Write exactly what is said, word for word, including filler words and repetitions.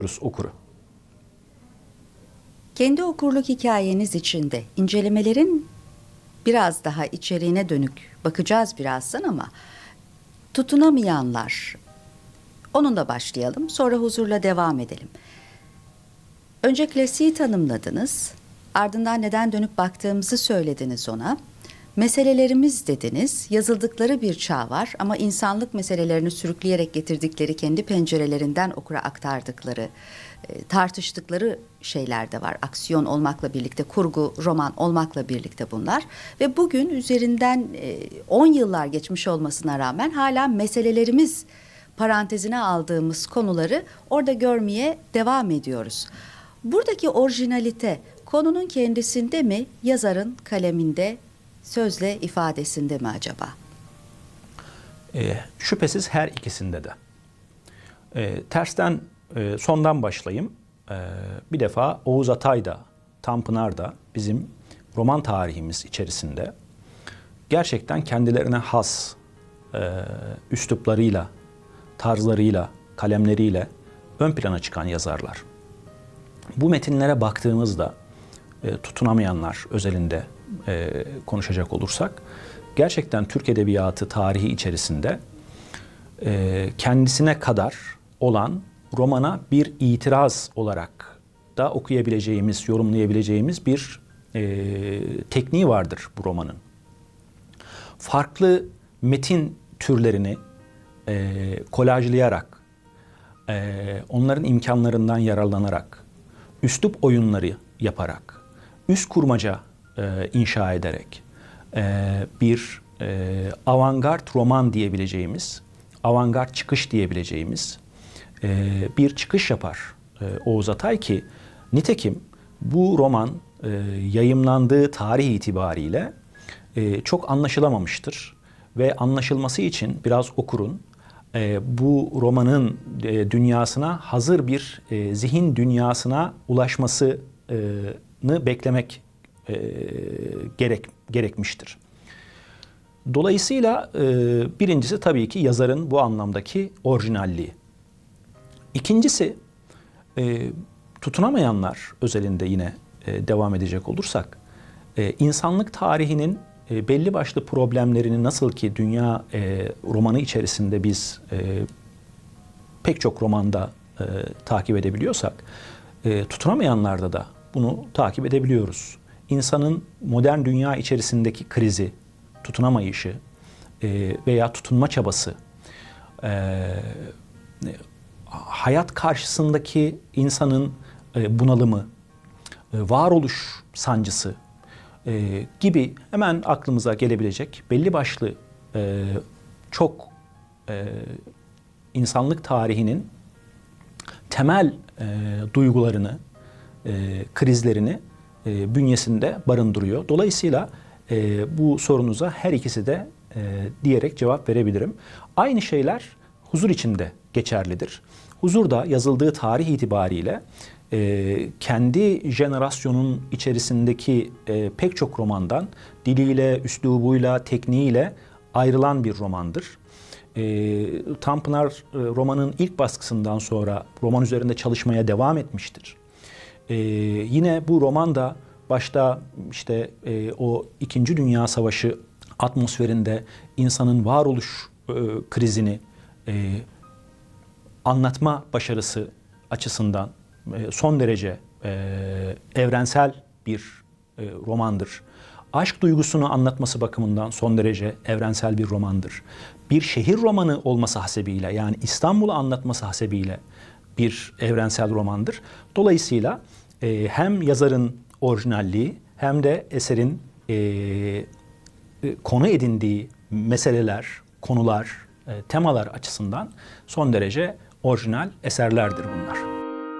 okuru. Kendi okurluk hikayeniz içinde incelemelerin biraz daha içeriğine dönük bakacağız birazdan ama tutunamayanlar, onunla başlayalım, sonra huzurla devam edelim. Önce klasiği tanımladınız, ardından neden dönüp baktığımızı söylediniz ona. Meselelerimiz dediniz, yazıldıkları bir çağ var ama insanlık meselelerini sürükleyerek getirdikleri, kendi pencerelerinden okura aktardıkları, tartıştıkları şeyler de var. Aksiyon olmakla birlikte, kurgu, roman olmakla birlikte bunlar. Ve bugün üzerinden on yıllar geçmiş olmasına rağmen hala meselelerimiz parantezine aldığımız konuları orada görmeye devam ediyoruz. Buradaki orijinalite konunun kendisinde mi, yazarın kaleminde, sözle ifadesinde mi acaba? E, şüphesiz her ikisinde de. E, tersten, e, sondan başlayayım. E, bir defa Oğuz Atay da, Tanpınar da bizim roman tarihimiz içerisinde gerçekten kendilerine has e, üsluplarıyla, tarzlarıyla, kalemleriyle ön plana çıkan yazarlar. Bu metinlere baktığımızda e, tutunamayanlar özelinde e, konuşacak olursak gerçekten Türk Edebiyatı tarihi içerisinde e, kendisine kadar olan romana bir itiraz olarak da okuyabileceğimiz, yorumlayabileceğimiz bir e, tekniği vardır bu romanın. Farklı metin türlerini e, kolajlayarak, e, onların imkanlarından yararlanarak, üslup oyunları yaparak, üst kurmaca e, inşa ederek e, bir e, avantgard roman diyebileceğimiz, avantgard çıkış diyebileceğimiz e, bir çıkış yapar e, Oğuz Atay ki nitekim bu roman e, yayımlandığı tarih itibariyle e, çok anlaşılamamıştır ve anlaşılması için biraz okurun e, bu romanın e, dünyasına hazır bir e, zihin dünyasına ulaşmasını beklemek e, gerek gerekmiştir. Dolayısıyla e, birincisi tabii ki yazarın bu anlamdaki orijinalliği. İkincisi e, tutunamayanlar özelinde yine e, devam edecek olursak e, insanlık tarihinin e, belli başlı problemlerini nasıl ki dünya e, romanı içerisinde biz e, pek çok romanda e, takip edebiliyorsak e, tutunamayanlarda da bunu takip edebiliyoruz. İnsanın modern dünya içerisindeki krizi, tutunamayışı e, veya tutunma çabası, e, hayat karşısındaki insanın e, bunalımı, e, varoluş sancısı e, gibi hemen aklımıza gelebilecek belli başlı e, çok e, insanlık tarihinin temel e, duygularını, e, krizlerini e, bünyesinde barındırıyor. Dolayısıyla e, bu sorunuza her ikisi de e, diyerek cevap verebilirim. Aynı şeyler Huzur içinde geçerlidir. Huzur da yazıldığı tarih itibariyle e, kendi jenerasyonun içerisindeki e, pek çok romandan diliyle, üslubuyla, tekniğiyle ayrılan bir romandır. E, Tanpınar e, romanın ilk baskısından sonra roman üzerinde çalışmaya devam etmiştir. E, yine bu romanda başta işte e, o İkinci Dünya Savaşı atmosferinde insanın varoluş e, krizini e, anlatma başarısı açısından e, son derece e, evrensel bir e, romandır. Aşk duygusunu anlatması bakımından son derece evrensel bir romandır. Bir şehir romanı olması hasebiyle yani İstanbul'u anlatması hasebiyle bir evrensel romandır. Dolayısıyla e, hem yazarın orijinalliği hem de eserin e, e, konu edindiği meseleler, konular, e, temalar açısından son derece orijinal eserlerdir bunlar.